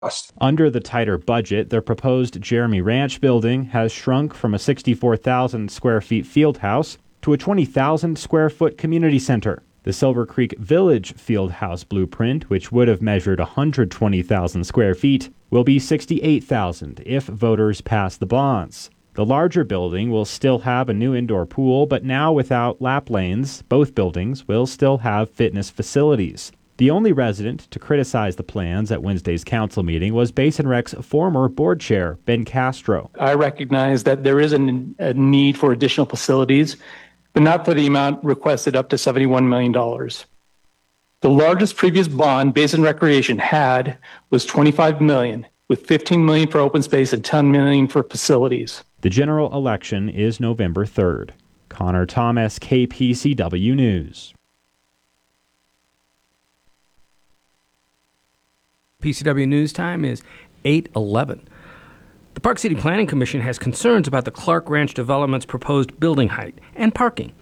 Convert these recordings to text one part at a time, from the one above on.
Under the tighter budget, the proposed Jeremy Ranch building has shrunk from a 64,000 square feet field house to a 20,000 square foot community center. The Silver Creek Village field house blueprint, which would have measured 120,000 square feet, will be 68,000 if voters pass the bonds. The larger building will still have a new indoor pool, but now without lap lanes. Both buildings will still have fitness facilities. The only resident to criticize the plans at Wednesday's council meeting was Basin Rec's former board chair, Ben Castro. I recognize that there is a need for additional facilities, but not for the amount requested, up to $71 million. The largest previous bond Basin Recreation had was $25 million, with $15 million for open space and $10 million for facilities. The general election is November 3rd. Connor Thomas, KPCW News. PCW News time is 8:11. The Park City Planning Commission has concerns about the Clark Ranch development's proposed building height and parking.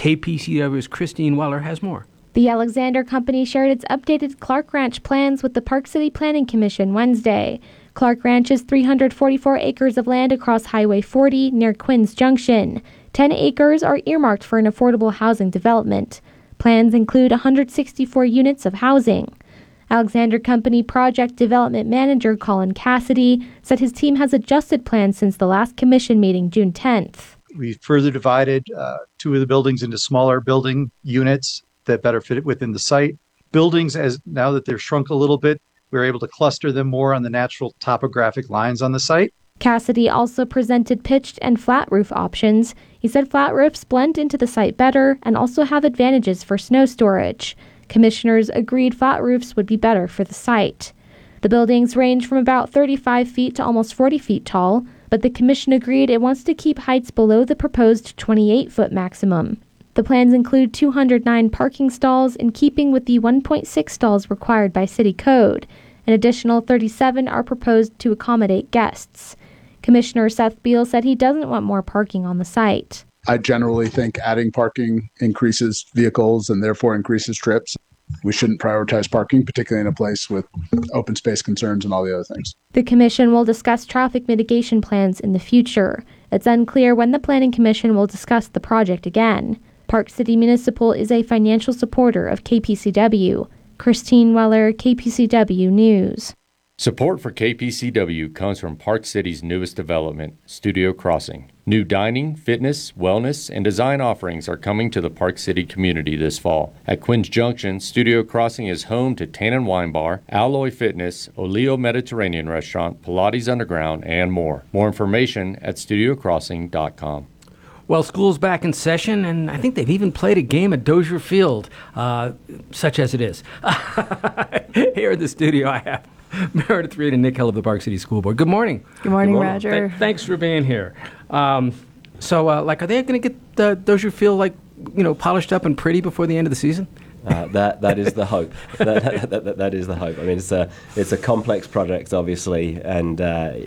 KPCW's Christine Weller has more. The Alexander Company shared its updated Clark Ranch plans with the Park City Planning Commission Wednesday. Clark Ranch is 344 acres of land across Highway 40 near Quinn's Junction. 10 acres are earmarked for an affordable housing development. Plans include 164 units of housing. Alexander Company Project Development Manager Colin Cassidy said his team has adjusted plans since the last commission meeting June 10th. We further divided two of the buildings into smaller building units that better fit within the site. Buildings, as now that they're shrunk a little bit, we're able to cluster them more on the natural topographic lines on the site. Cassidy also presented pitched and flat roof options. He said flat roofs blend into the site better and also have advantages for snow storage. Commissioners agreed flat roofs would be better for the site. The buildings range from about 35 feet to almost 40 feet tall, but the commission agreed it wants to keep heights below the proposed 28-foot maximum. The plans include 209 parking stalls in keeping with the 1.6 stalls required by city code. An additional 37 are proposed to accommodate guests. Commissioner Seth Beal said he doesn't want more parking on the site. I generally think adding parking increases vehicles and therefore increases trips. We shouldn't prioritize parking, particularly in a place with open space concerns and all the other things. The commission will discuss traffic mitigation plans in the future. It's unclear when the Planning Commission will discuss the project again. Park City Municipal is a financial supporter of KPCW. Christine Weller, KPCW News. Support for KPCW comes from Park City's newest development, Studio Crossing. New dining, fitness, wellness, and design offerings are coming to the Park City community this fall. At Quinn's Junction, Studio Crossing is home to Tannin Wine Bar, Alloy Fitness, Oleo Mediterranean Restaurant, Pilates Underground, and more. More information at studiocrossing.com. Well, school's back in session, and I think they've even played a game at Dozier Field, such as it is. Here in the studio, I have Meredith Reed and Nick Hill of the Park City School Board. Good morning. Good morning, Roger. Thanks for being here. Are they going to get the Dozier Field, polished up and pretty before the end of the season? That is the hope. That is the hope. I mean, it's a complex project, obviously, and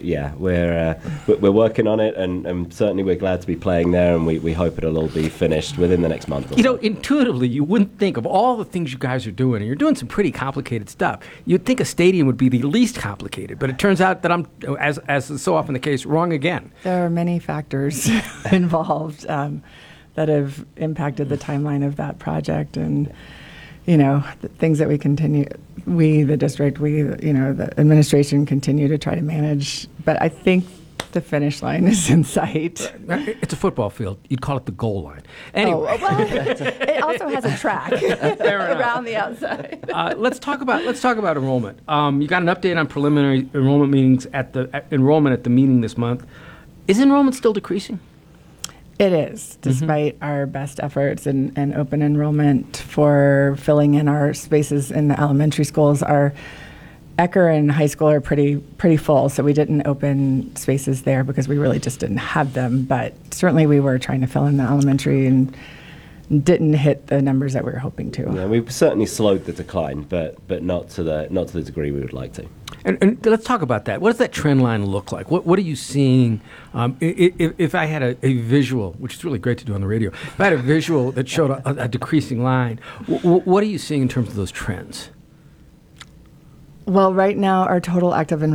we're working on it, and certainly we're glad to be playing there, and we hope it'll all be finished within the next month or so. Intuitively, you wouldn't think of all the things you guys are doing, and you're doing some pretty complicated stuff. You'd think a stadium would be the least complicated, but it turns out that I'm, as is so often the case, wrong again. There are many factors involved that have impacted the timeline of that project, and the things that the district, the administration continue to try to manage. But I think the finish line is in sight. It's a football field. You'd call it the goal line. Anyway. It also has a track around the outside. Let's talk about enrollment. You got an update on preliminary enrollment meetings enrollment at the meeting this month. Is enrollment still decreasing? It is, despite our best efforts and open enrollment for filling in our spaces in the elementary schools. Our Ecker and high school are pretty full, so we didn't open spaces there because we really just didn't have them. But certainly we were trying to fill in the elementary and didn't hit the numbers that we were hoping to. Yeah, we've certainly slowed the decline, but not to the degree we would like to. And let's talk about that. What does that trend line look like? What are you seeing? If I had a visual, which is really great to do on the radio, if I had a visual that showed a decreasing line, what are you seeing in terms of those trends? Well, right now, our total active